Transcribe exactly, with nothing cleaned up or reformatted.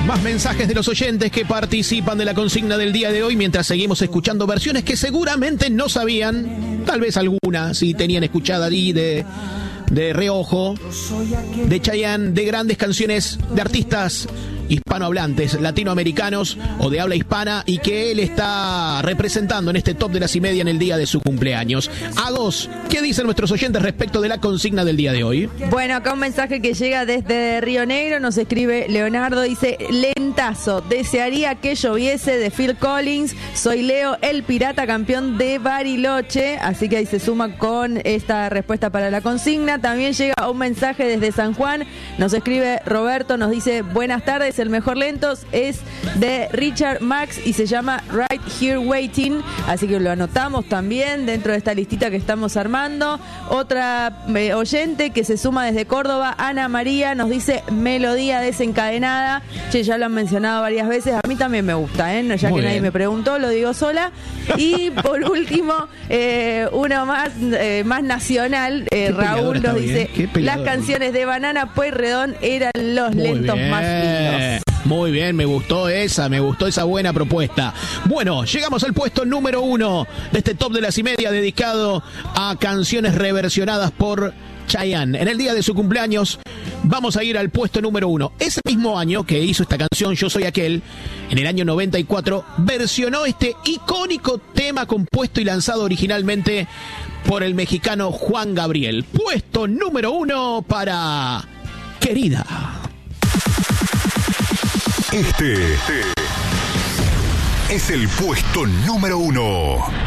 Más mensajes de los oyentes que participan de la consigna del día de hoy mientras seguimos escuchando versiones que seguramente no sabían, tal vez alguna, si tenían escuchada ahí de, de reojo, de Chayanne, de grandes canciones de artistas hispanohablantes, latinoamericanos o de habla hispana, y que él está representando en este top de las y media en el día de su cumpleaños. A dos, ¿qué dicen nuestros oyentes respecto de la consigna del día de hoy? Bueno, acá un mensaje que llega desde Río Negro, nos escribe Leonardo, dice: lentazo, desearía que lloviese, de Phil Collins. Soy Leo, el pirata campeón de Bariloche. Así que ahí se suma con esta respuesta para la consigna. También llega un mensaje desde San Juan, nos escribe Roberto, nos dice: buenas tardes, el mejor lentos es de Richard Max y se llama Right Here Waiting, así que lo anotamos también dentro de esta listita que estamos armando. Otra eh, oyente que se suma desde Córdoba, Ana María, nos dice Melodía Desencadenada. Che, ya lo han mencionado varias veces, a mí también me gusta, ¿eh? Ya Muy que bien. Nadie me preguntó, lo digo sola. Y por último, eh, uno más, eh, más nacional, eh, Raúl nos dice: las canciones de Banana Pueyrredón eran los Muy lentos bien. Más lindos. Muy bien, me gustó esa, me gustó esa buena propuesta. Bueno, llegamos al puesto número uno de este top de las y media dedicado a canciones reversionadas por Chayanne. En el día de su cumpleaños vamos a ir al puesto número uno. Ese mismo año que hizo esta canción, Yo Soy Aquel, en el año noventa y cuatro, versionó este icónico tema compuesto y lanzado originalmente por el mexicano Juan Gabriel. Puesto número uno para Querida. Este es el puesto número uno.